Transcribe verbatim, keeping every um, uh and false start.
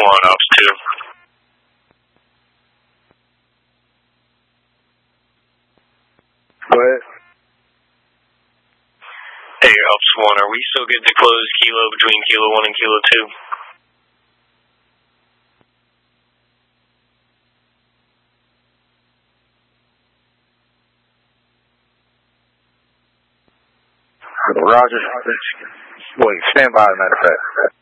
one, Ops two. Go ahead. Hey, Ops one, are we still good to close Kilo between Kilo one and Kilo two? Roger. Wait, stand by, matter of fact.